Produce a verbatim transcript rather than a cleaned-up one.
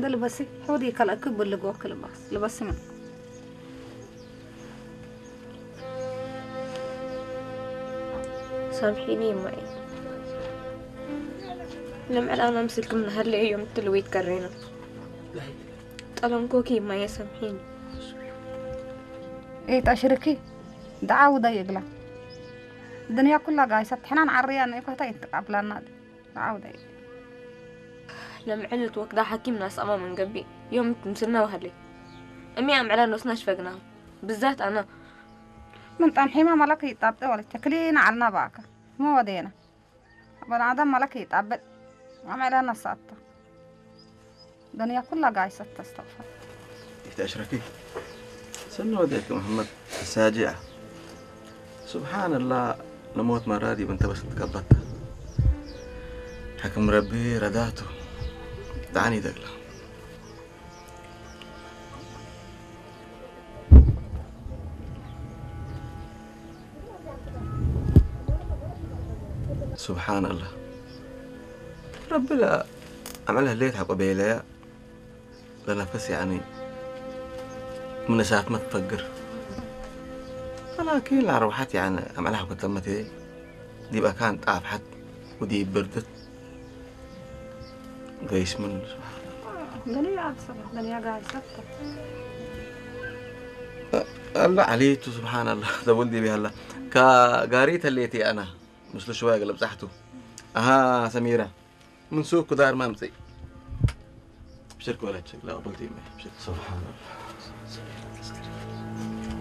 قال بس حودي كلا كب اللي جوا كل بس لبس من سامحيني معي لم أنا أمسك من هاللي يوم تلويت كرينا طالما كوكي ما يسامحيني إيه تشركي دعوة يقلا الدنيا كلها قايسة حنان عريان إيه كهتا يتقبل النادي دعوة يقلا لم علت وقت حكيم ناس أمام من قبي يوم تمسلنا وهلي أمي أم على نصناش فقناها بالذات أنا من تنحيما ملك يتابد ولا تكلين عنا باكا مو ودينا بل عدم ملك يتابد وعمل لنا ساطة الدنيا كلها قايسة تستغفر تشركي سنة وديك محمد الساجعة سبحان الله نموت مرادي وانت بس تقبضتها حكم ربي رداته دعني دقلة سبحان الله ربي لا عملها ليت حق بيليا لنفس يعني من ساعة ما تفكر ولكن لا روحت يعني عملها كنت تمتي دي بقى كانت تعب حد ودي بردت قيس من دنيا عكسة دنيا قايسة الله عليته سبحان الله ده ولدي بها الله كقاريت الليتي أنا مثل شوية قلب صحته أها سميرة من سوق دار ما مسي بشرك ولا تشك لا قبلتي ما بشرك سبحان الله